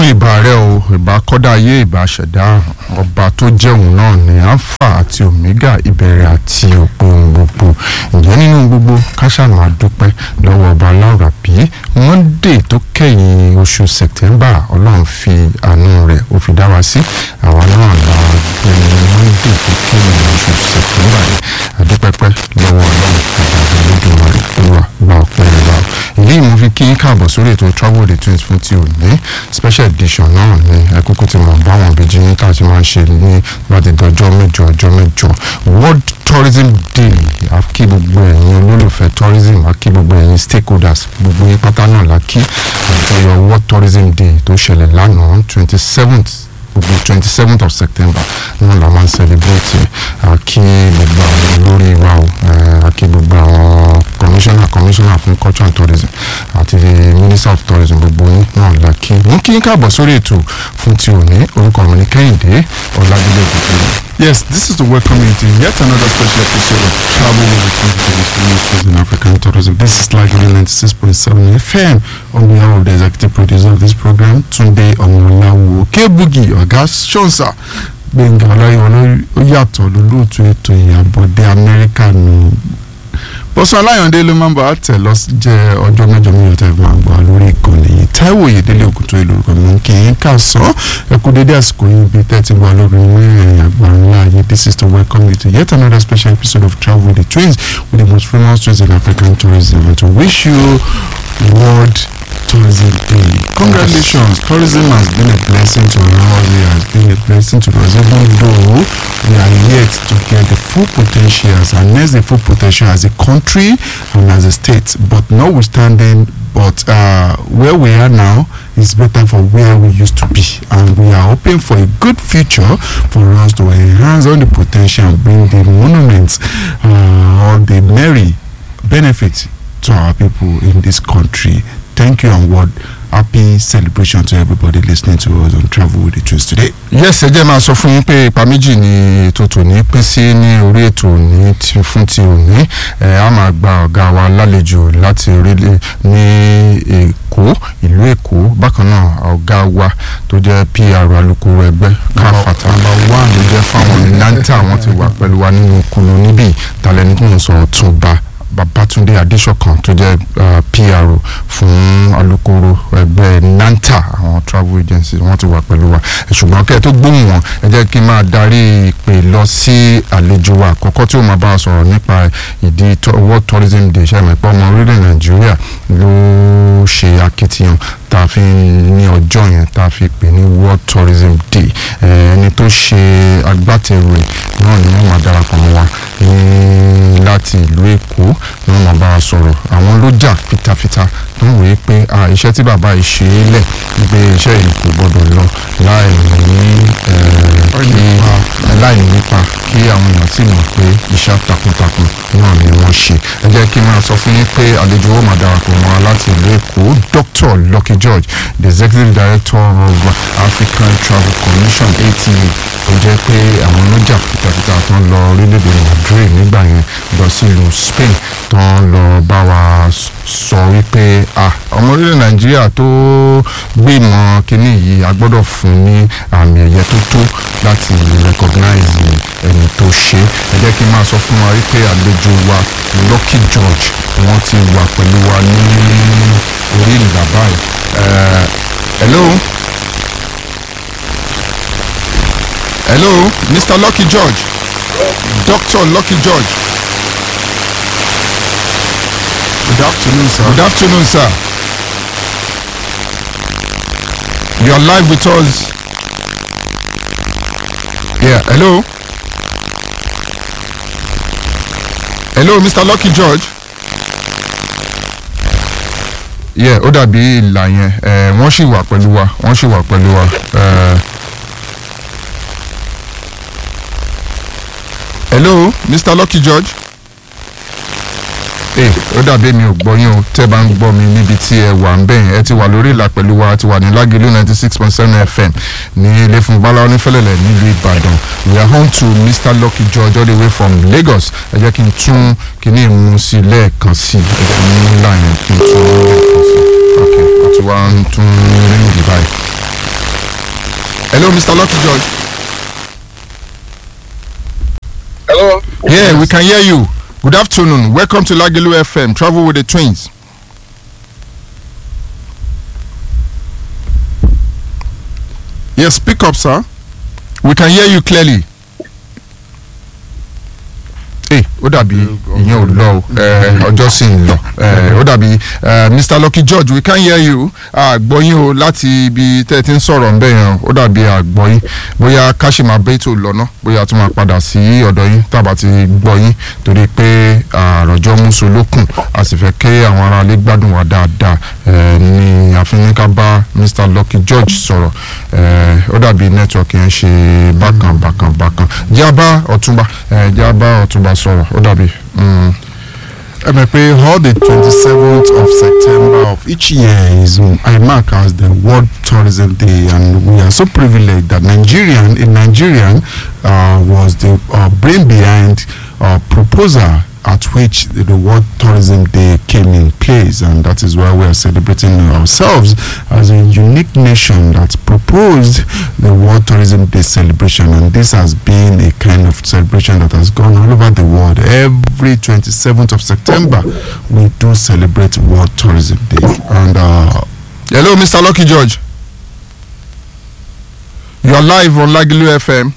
ọlọ́run ìbà rẹ o, ìbà kọ́dá ayé, ìbà ṣẹ̀dá, ọba tó jẹ́ òun náà ní alpha àti omega, ìbẹ̀rẹ̀ àti òpin gbogbo. Ǹjẹ́ nínú gbogbo káṣá máa dúpẹ́ lọ́wọ́ ọba aláwọ̀ bí Monday tó kẹ́yìn oṣù September, ọlọ́run fi àánú rẹ̀ ó fi dá wa sí. Àwa náà la gbẹ̀yìn Monday tó kẹ́yìn oṣù September yìí. Àdúpẹ́pẹ́ lọ́wọ́ ọlọ́run àgbàdo Olódùmarè Olúwa gba ọpẹ́ rẹ̀ bá. Èyí mo fi kí n káàbọ̀ sórí ètò Travel the Twins fún ti òní. Special edition náà ni ẹkúkú tí mo bá wọn bíi ní káàtì máa ń ṣe ní láti dọjọ́ mẹ́jọ World Tourism Day. A kí gbogbo ẹ̀yin olólùfẹ́ tourism, a kí gbogbo ẹ̀yin stakeholders, gbogbo yín pátá náà la kí àjọyọ̀ World Tourism Day tó ṣẹlẹ̀ lánàá 27th of September náà la máa ń celebrate. A kí gbogbo àwọn olórí wa o, a kí gbogbo àwọn commissioner fún culture and tourism àti minister of tourism, gbogbo yín náà la kí. Mo kí n káàbọ̀ sórí ètò fún ti òní. Orúkọ mi ni Kẹ́hìndé Ọlájídé Ògúntóyè. Yes, this is to welcome you to yet another special episode of Travel with the Twins in African tourism. This is like 96.7 FM. On behalf of the executive producer of this program, Tunde Omolawo Kebugi, Ọ̀gá Ṣọ́nsà Gbẹ̀ngà Ọláyíwọlá ó yàtọ̀ lólóòtú ètò ìyàbọ̀dé Amẹ́ríkà nù. Bọ́sọ̀ Aláyọ̀ndé ló máa ń bọ̀ àtẹ̀ lọ jẹ́ ọjọ́ mẹ́jọ mílíọ̀nù tẹ́ máa ń gbọ́ lórí ìkànnì yìí. Táíwò Oyèdélé Ògúntóyè lórúkọ mi, kì í kà sọ́ ẹ kú dédé àsìkò yìí bí tẹ́tí wà lórí mẹ́rin àgbà ńlá yìí. This is to welcome you to yet another special episode of Travel with the Twins, with the most famous twins in African tourism, and to wish you World Tourism Day. Congratulations. Tourism has been a blessing to us. It has been a blessing to us, even though we are yet to get the full potential and the full potential as a country and as a state. But notwithstanding, where we are now is better for where we used to be, and we are hoping for a good future for us to enhance all the potential and bring the monuments or the merry benefit to our people in this country. Thank you and what happy celebration to everybody listening to us on Travel with the Twins today. Yes, ẹ jẹ́ máa sọ fún yín pé ipa méjì ni ètò tòní pín sí ní orí ètò òní fún ti òní. A máa gba ọ̀gá wa lálejò láti orílẹ̀ ní Èkó, ìlú Èkó. Bákan náà ọ̀gá wa tó jẹ́ PR alukoro ẹgbẹ́ káfàtà ló jẹ́ fáwọn Nanta, àwọn ti wà pẹ̀lú wa nínú kùnú níbí ìtàlẹ́ni tó ń sọ Ọ̀túnba Babátúndé Adéṣọ̀kan tó jẹ́ PRO fún alukoro ẹgbẹ́ Nanta, àwọn travel agency, wọ́n ti wà pẹ̀lú wa. Ṣùgbọ́n kẹ́ ẹ tó gbóhùn wọn, ẹ jẹ́ kí n máa darí ìpè lọ sí àlejò wa àkọ́kọ́ tí ó máa bá a sọ̀rọ̀ nípa ìdí World Tourism Day. Ṣé àmì pé ọmọ orílẹ̀ Nàìjíríà ló ṣe akitiyan tá a fi ní ọjọ́ yẹn tá a fi pè ní World Tourism Day. Ẹni tó ṣe agbátẹrù rẹ̀ náà ni wọ́n máa darapọ̀ mọ́ wa láti ìlú Èkó, ni wọ́n máa bá a sọ̀rọ̀. Àwọn ló jà fitafita tó ń wòye pé iṣẹ́ tí bàbá yìí ṣe é lẹ̀ gbé iṣẹ́ yìí kò gbọdọ̀ lọ láì nípa kí àwọn èèyàn sì mọ̀ pé iṣẹ́ takuntakun náà ni wọ́n ṣe. Ẹ jẹ́ kí n máa sọ fún yín pé àlejò ó máa darapọ̀ mọ́ láti ìlú Èkó, Dr. Lucky George, the Executive Director of African Travel Commission ATA. Ó jẹ́ pé àwọn ló jà fitafita tó ń lọ orílẹ̀-èdè Madrid nígbà yẹn lọ sí ìlú Spain tó ń lọ bá wa sọ wípé ọmọ orílẹ̀ Nàìjíríà tó gbìmọ̀ kínní yìí a gbọ́dọ̀ fún ní àmì ẹ̀yẹ tó tó láti recognize ẹni tó ṣe. Ẹ jẹ́ kí n máa sọ fún wa wípé àlejò wa Lucky George wọ́n ti wà pẹ̀lú wa ní orí ìlà báyìí. Hello, Mr. Lucky George. Dr. Lucky George. Good afternoon, sir. Good afternoon, sir. You are live with us. Yeah, hello. Hello, Mr. Lucky George. Yeah, ó dàbí ìlà yẹn. Wọ́n ṣì wà pẹ̀lú wa. Hello, Mr. Lucky George. Ó dàbí mi ò gbọ́ yín o. Tẹ́ bá ń gbọ́ mi níbi tí ẹ wà ń bẹ̀yìn, ẹ ti wà lórí ìlà pẹ̀lú wa, ti wà ní Lágìlú 96.7 FM ní ilé fún Báláwo ní Fẹ́lẹ́lẹ̀ nílùú Ìbàdàn. We are home to Mr. Lucky George all the way from Lagos. Ẹ jẹ́ kí n tún kíní ìmú sí lẹ́ẹ̀kan sí. Ẹ jẹ́ kí n mú láyìn kí n tún lẹ́ẹ̀kan sí. Okay, àti wá ń tún ríǹgì báyìí. Hello, Mr. Lucky George. Hello. Yeah, we can hear you. Good afternoon. Welcome to Lagelu FM. Travel with the Twins. Yes, speak up, sir. We can hear you clearly. Ó dàbí ìyẹn ò lọ ọjọ́ sì ń lọ ó dàbí Mr. Lucky George, we can hear you. Àgbọ̀yìn o láti ibi tẹ́ ẹ ti ń sọ̀rọ̀ ń bẹ̀ yẹn ó dàbí àgbọ̀yìn bóyá ká ṣe máa bẹ́ ètò lọ́nà bóyá tún máa padà sí ọ̀dọ̀ yín tàbá ti gbọ́yìn torí pé àròjọ múso lókun a sì fẹ́ kí àwọn aráalé gbádùn wa dáadáa ní àfihàn ká bá Mr. Lucky George sọ̀rọ̀ ó dàbí nẹ́tíwọ̀kì yẹn ṣe bákan jábá ọ̀túnba sọ̀rọ̀ ó dàbí. All the 27th of September of each year is I mark as the World Tourism Day, and we are so privileged that Nigerian was the brain behind proposal at which the World Tourism Day came in place, and that is why we are celebrating ourselves as a unique nation that proposed the World Tourism Day celebration. And this has been a kind of celebration that has gone all over the world. Every 27th of September we do celebrate World Tourism Day. And hello, Mr. Lucky George. You are live on Lagelu FM.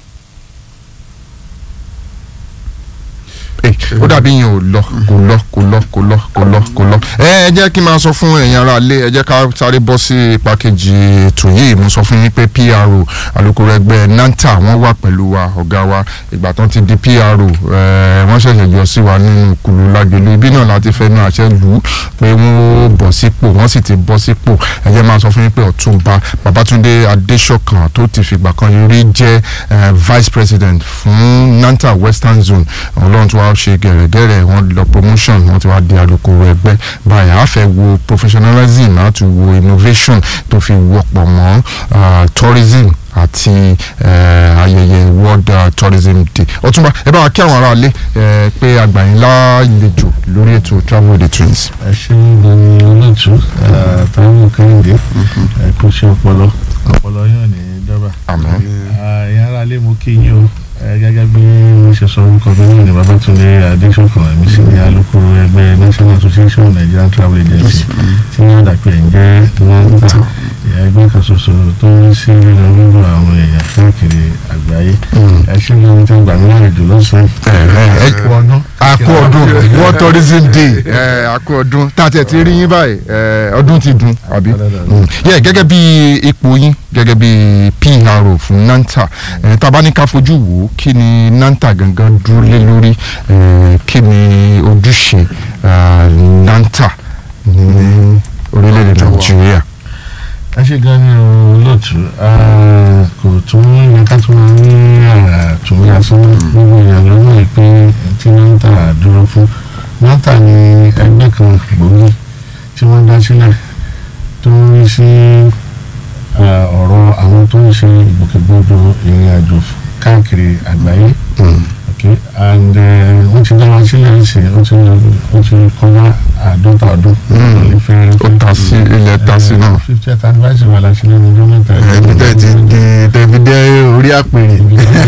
Ó dàbí yẹn ò lọ kò lọ. Ẹ jẹ́ kí n máa sọ fún ẹ̀yin ará ilé, ẹ jẹ́ ká sáré bọ́ sí ipa kejì ètò yìí. Mo sọ fún yín pé PRO alukoro ẹgbẹ́ NANTA wọ́n wà pẹ̀lú wa, ọ̀gá wa ìgbà tán ti di PRO wọ́n ṣẹ̀ṣẹ̀ yọ sí wa nínú kùlù Lagelu. Ibi náà láti fẹ́nu àṣẹ lù ú pé wọ́n bọ̀ sípò, wọ́n sì ti bọ́ sípò. Ẹ jẹ́ máa sọ fún yín pé Ọ̀túnba Babátúndé Adéṣọ̀kan tó ti fìgbà kan rí jẹ́ vice president fún NANTA Western Zone, Ọlọ́run tó wá ṣe gẹ̀rẹ́gẹ̀rẹ́ wọn lọ promotion wọn ti wá di alukoro ẹgbẹ́ báyìí. A fẹ́ wo professionalism láti wo innovation tó fi wọ́pọ̀ mọ́ tourism àti ayẹyẹ World Tourism Day. Ọ̀túnba ẹ bá wa kí àwọn aráalé pé àgbàyìn lálejò lórí ètò Travel with the Twins. ẹ ṣe ní olóòtú táwọn kẹ́hìndé kò ṣe ọpọlọ yóò ní dọ́bà. ẹ̀yin aráalé mo kí yín o gẹ́gẹ́ bí mo ṣe sọ orúkọ mi náà ní Babátúndé Adéṣọ̀kan, èmi sì ní alukoro ẹgbẹ́ National Association of Nigerian Travel Agency tí wọ́n dàpẹ́ ń jẹ́ NANTA, ẹgbẹ́ kan ṣoṣo tó ń sí rírọ àwọn èèyàn káàkiri àgbáyé. ẹ ṣe ní ohun tí ń gbà mí láàrin jù lọ́sàn-án. àkú ọdún World Tourism Day àkú ọdún tá a tẹ̀ ti rí yín báyìí ọdún ti dùn àbí. Gẹ́gẹ́ bí ipò yín gẹ́gẹ́ bí PRO fún NANTA, tá a bá ní ká fojú wò ó kí ni NANTA gangan dúró lé lórí, kí ni ojúṣe NANTA ní orílẹ̀-èdè Nàìjíríà. ẹ ṣe gan ni olóòtú kò tún yẹ ká tún máa ní àtúnyẹ lásán gbogbo èèyàn lọ́nà ìpín tí NANTA dúró fún. NANTA ni ẹgbẹ́ kan gbòógì tí wọ́n dá sílẹ̀ tó ń rí sí ọ̀rọ̀ àwọn tó ń ṣe ìgbòkègbodò ìrìn àjò káàkiri àgbáyé. And wọ́n ti dá wa sílẹ̀ ṣe ó ti kọjá 50 ọdún. Ó ta sí ilẹ̀ ta sí náà. 50th anniversary wà láti lẹ́nu ọjọ́ mẹ́ta. Ẹ̀ẹ́dẹ́ ti di David orí àpèrè.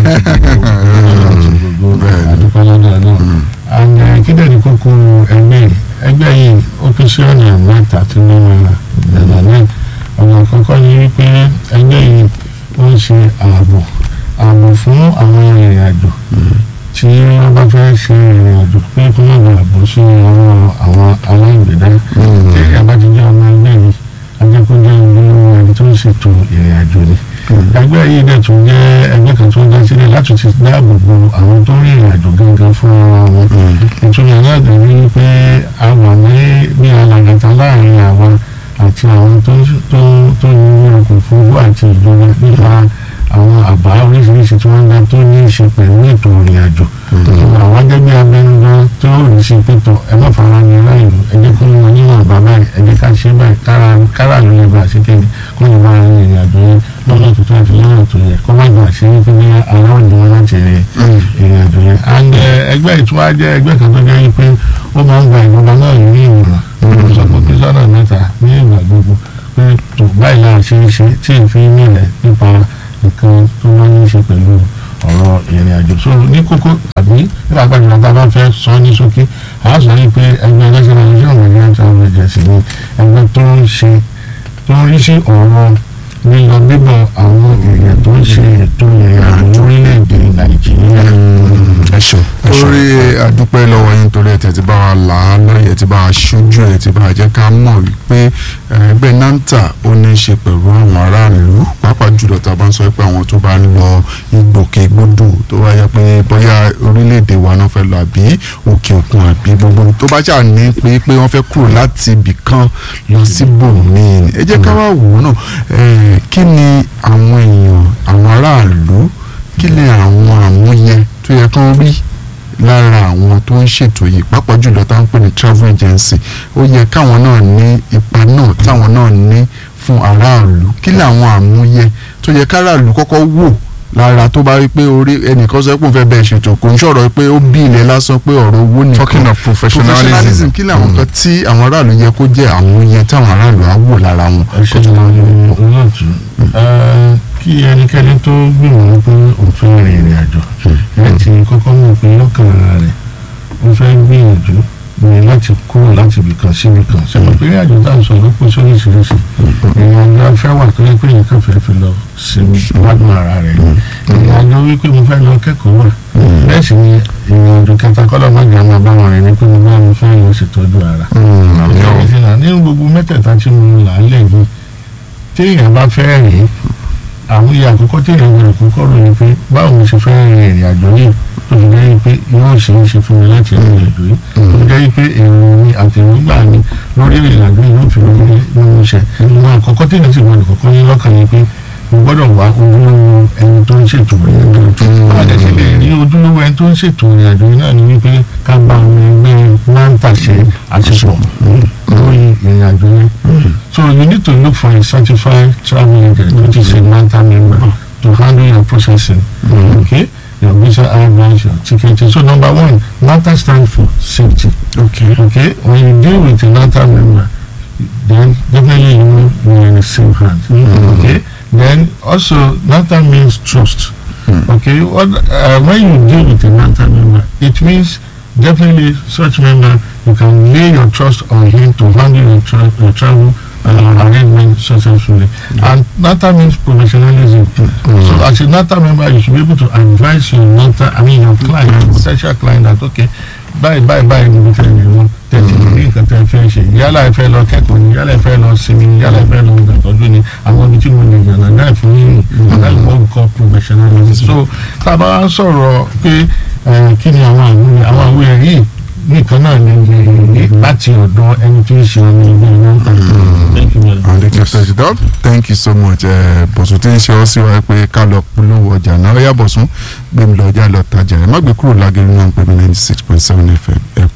Àdúpẹ́ lọ́dọ̀ náà. And kí dẹ̀ ní kókó ẹgbẹ́ yìí ó pín sí ọ̀nà mẹ́ta tí wọ́n máa dàgbà náà. Ọ̀nà àkọ́kọ́ ni wípé ẹgbẹ́ yìí wọ́n ṣe ààbò fún àwọn ìrìn àjò tí wọ́n bá fẹ́ ṣe ìrìn àjò pé kí wọ́n lè bọ́ sí ọwọ́ àwọn aláìgbèdá. Tí ìyá bá ti jẹ́ ọmọ ẹgbẹ́ yìí ajẹ́kọ̀ọ́jẹ́ ìgbìmọ̀ ẹni tó ń ṣètò ìrìn àjò ni. Ẹgbẹ́ yìí dẹ̀ tún jẹ́ ẹgbẹ́ kan tó ń dá sílẹ̀ láti ti dáàbò bo àwọn tó ń rìnrìn àjò gangan fún wọn. Ìtumọ̀ náà dẹ̀ ní pé a wà ní bí alàgàtà láàrin àwọn àti àwọn tó ní ọkọ̀ òfurufú àti ìjọba nípa àwọn àbá oríṣiríṣi tí wọ́n dá tó ní í ṣe pẹ̀lú ètò ìrìn àjò. Àwọn ajẹ́gbẹ́ abẹnugan tó rí sí pẹ̀tọ̀ ẹ má fara ní láìlú, ẹ jẹ́ kó ní wọn níwọ̀n bàbá ẹ̀, ẹ jẹ́ ká ṣe báyìí kára ló lè gbà sí kéde kó lè máa rin ìrìn àjò yẹn lọ́nà tó tó àti lọ́nà tó yẹ kó má gbà sí wípé ní ara òní wọn láti ìrìn àjò yẹn. And ẹgbẹ́ ìtura jẹ́ ẹgbẹ́ kan tó jẹ́ wípé ó máa ń gba ìjọba náà ní ìmọ̀ràn sọ́kòtì sọ́nà mẹ́ta ní ìgbà gbogbo pé tó báyìí láà ṣe é ṣe tí ì fi nílẹ̀ nípa nǹkan tó máa ń ṣe pẹ̀lú ọ̀rọ̀ ìrìn àjò. So ní kókó àbí nígbà gbàgbọ́n tá a bá fẹ́ sọ ní ṣókí a sọ yìí pé ẹgbẹ́ national union of Nigerian travel agency ni ẹgbẹ́ tó ń rí sí ọ̀rọ̀ lílọ bíbọ̀ àwọn èèyàn tó ń ṣe ètò ìrìn àjò lórílẹ̀‐èdè Nàìjíríà. ẹ̀ṣọ́ torí àdúpẹ́ lọ́wọ́ yín torí ẹ̀ tẹ̀tí bá wa là á lọ́yẹ̀ tí bá wa ṣojú ẹ̀ tí bá wa jẹ́ ká mọ̀ wípé ẹgbẹ́ NANTA ó ní í ṣe pẹ̀lú àwọn aráàlú pàápàá jùlọ tá a bá ń sọ pé àwọn tó bá ń lọ ìgbòkègbodò tó bá yẹ pé bóyá orílẹ̀-èdè wa náà fẹ́ lọ àbí òkè òkun àbí gbogbo tó bá ṣáà ní pé wọ́n fẹ́ kúrò láti ibì kan lọ síbòmíì ẹ jẹ́ ká wá wò ó náà kí ni àwọn èèyàn àwọn aráàlú kí ni àwọn àmúyẹ tó yẹ kán rí lára àwọn tó ń ṣètò yìí pàápàá jùlọ tá à ń pè ní travel agency ó yẹ káwọn náà ní ipa náà táwọn náà ní fún aráàlú kí ni àwọn àmúyẹ tó yẹ káràlú kọ́kọ́ wò lára tó bá rí pé orí ẹnìkan sọ pé òun fẹ́ bẹ́ẹ̀ ṣètò kò ń ṣọ̀rọ̀ pé ó bí ilẹ̀ lásán pé ọ̀rọ̀ owó nìkan. talking of professionalism kí ni àwọn kan tí àwọn aráàlú yẹ kó jẹ́ àmúyẹ táwọn aráàlú á wò lára wọn. ẹṣẹ olóòtú kí ẹnikẹ́ni tó gbìmọ̀ pé òun fẹ́ rin ìrìn àjò ẹ ti kọ́kọ́ mọ̀ pé lọ́kàn ara rẹ̀ ó fẹ́ gbìyànjú ní láti kúrò láti ibìkan sí ibìkan sẹ́wọ̀n pé ìrìn àjò tá à ń sọ ló pín sóríṣiríṣi ìrìn àjò afẹ́ wà tó yẹ pé nǹkan fẹ́ fi lọ sinmi wádùn ara rẹ̀ ìrìn àjò wípé mo fẹ́ lọ kẹ́kọ̀ọ́ wà bẹ́ẹ̀ sì ni ìrìn àjò kẹta kọ́lọ́ má gbà máa bá wọn rìn ní pé mo fẹ́ lọ ṣètọ́jú ara nínú gbogbo mẹ́tẹ̀ẹ̀ta tí mo là á lẹ̀ yìí téèyàn bá fẹ́ rìn àwọn iye àkọ́kọ́ téèyàn gbọ́dọ̀ kọ́kọ́ rò ní pé báwo mo ṣe fẹ́ rin ìrìn àjò yìí tó fi jẹ́ pé yóò ṣe é ṣe fún mi láti rin ìrìn àjò yìí tó fi jẹ́ pé èrò mi àti èròǹgbà mi lórí ìrìn àjò yìí yóò fi nínú iṣẹ́ ìwọ̀n àkọ́kọ́ téèyàn sì gbọ́dọ̀ kọ́kọ́ ní lọ́kàn ni pé mo gbọ́dọ̀ wá ojúlówó ẹni tó ń ṣètò ìrìn àjò yìí wọ́n á dẹ̀ ṣe lè rí ojúlówó ẹni tó ń ṣètò ìrìn àjò yìí náà ni wípé ká bá àwọn ẹgbẹ́ NANTA ṣe àṣepọ̀ lórí ìrìn àjò yìí. So you need to look for a certified travel agent which is a NANTA member to handle your processing, okay? Your visa advice, your ticketing. So number one, NANTA stands for safety. Okay. When you deal with a NANTA member, then definitely you know you're in the same hands. Okay. Then also NANTA means trust. Okay. When you deal with a NANTA member, it means definitely such member you can lay your trust on him to handle your travel arrangement successfully. And NANTA means professionalism. So as a NANTA member, you should be able to advise your your client, potential client, that okay, bye, you tell you nǹkan tẹ́ fẹ́ ṣe yálà ẹ fẹ́ lọ kẹ́kọ̀ọ́ ni yálà ẹ fẹ́ lọ sinmi ni yálà ẹ fẹ́ lọ gbàtọ́jú ni àwọn ibi tí mo lè yànnà náà fún yín àgbàlùmọ́ nǹkan professionalism. So tá a bá ń sọ̀rọ̀ pé kí ni àwọn àwòrán yìí nìkan náà ní láti ọ̀dọ̀ ẹni tí ń ṣe ọmọ ẹgbẹ́ NANTA. Thank you so much. Bọ̀sùn tí ń ṣe ọ́ sí wa pé ká lọ polówó ọjà náà ó yá Bọ̀sùn gbé mi lọ ọjà lọ tajà ẹ̀ má gbé kúrò lágẹ̀rẹ̀ náà ń pè mí 96.7 FM ẹ̀ kú.